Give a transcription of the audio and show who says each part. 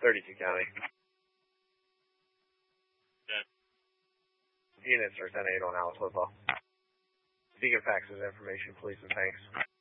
Speaker 1: 32 County.
Speaker 2: Yeah.
Speaker 1: Units are 10-8 on Alice Football. If you can fax this information, please, and thanks.